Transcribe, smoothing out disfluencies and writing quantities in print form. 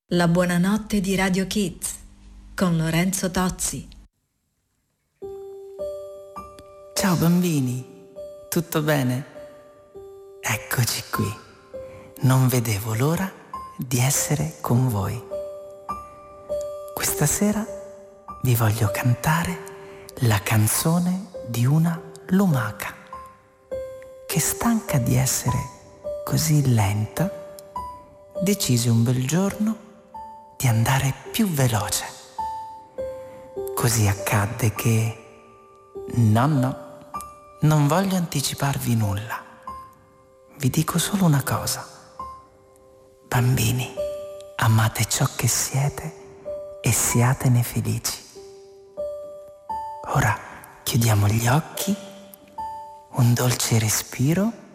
La buonanotte di Radio Kids con Lorenzo Tozzi. Ciao bambini, tutto bene? Eccoci qui. Non vedevo l'ora di essere con voi. Questa sera vi voglio cantare la canzone di una lumaca che, stanca di essere così lenta, decise un bel giorno di andare più veloce. Così accadde che... No, non voglio anticiparvi nulla. Vi dico solo una cosa. Bambini, amate ciò che siete e siatene felici. Ora chiudiamo gli occhi, un dolce respiro